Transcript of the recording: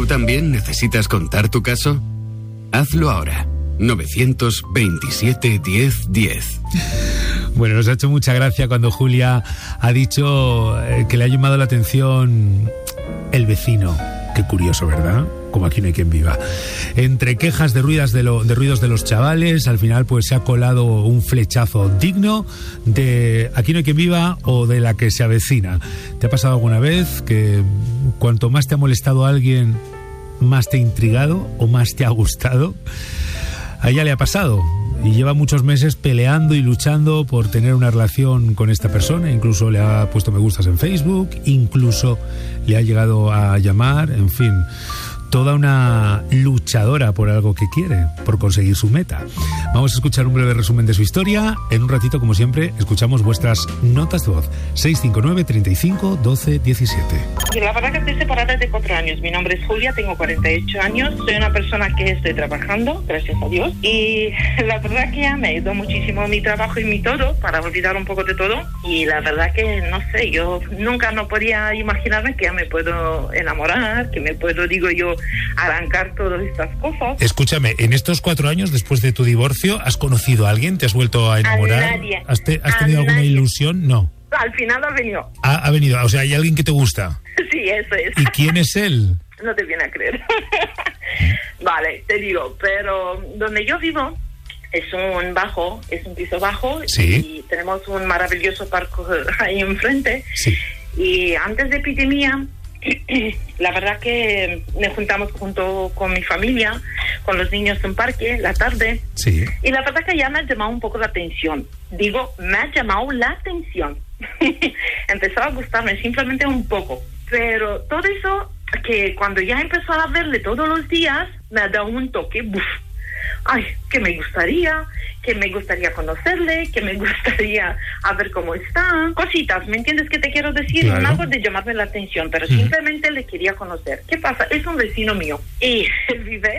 también necesitas contar tu caso? Hazlo ahora. 927 10 10. Bueno, nos ha hecho mucha gracia cuando Julia ha dicho que le ha llamado la atención el vecino. Qué curioso, ¿verdad? Como aquí no hay quien viva. Entre quejas de ruidos de los chavales, al final pues se ha colado un flechazo digno de aquí no hay quien viva o de la que se avecina. ¿Te ha pasado alguna vez que cuanto más te ha molestado a alguien, más te ha intrigado o más te ha gustado? A ella le ha pasado y lleva muchos meses peleando y luchando por tener una relación con esta persona. Incluso le ha puesto me gustas en Facebook, incluso le ha llegado a llamar, en fin, toda una luchadora por algo que quiere, por conseguir su meta. Vamos a escuchar un breve resumen de su historia. En un ratito, como siempre, escuchamos vuestras notas de voz. 659 35 12 17. La verdad que estoy separada de 4 años. Mi nombre es Julia, tengo 48 años. Soy una persona que estoy trabajando, gracias a Dios. Y la verdad que ya me ayudó muchísimo mi trabajo y mi todo para olvidar un poco de todo. Y la verdad que, no sé, yo nunca no podía imaginarme que ya me puedo enamorar, que me puedo, digo yo, arrancar todas estas cosas. Escúchame, en estos 4 años después de tu divorcio, ¿has conocido a alguien? ¿Te has vuelto a enamorar? A nadie. ¿Has tenido alguna ilusión? No. Al final ha venido. Ha venido, o sea, ¿hay alguien que te gusta? Sí, eso es. ¿Y quién es él? No te viene a creer. Vale, te digo, pero donde yo vivo es un piso bajo. Sí. Y tenemos un maravilloso parque ahí enfrente. Sí. Y antes de epidemia, la verdad que nos juntamos junto con mi familia, con los niños en parque, la tarde. Sí. Y la verdad que ya me ha llamado un poco la atención. Digo, me ha llamado la atención. Empezaba a gustarme simplemente un poco. Pero todo eso, que cuando ya empezó a verle todos los días, me ha dado un toque, ¡buf! Ay, que me gustaría conocerle, que me gustaría a ver cómo está, cositas, ¿me entiendes qué te quiero decir? Claro. Algo de llamarme la atención, pero simplemente le quería conocer. ¿Qué pasa? Es un vecino mío y él vive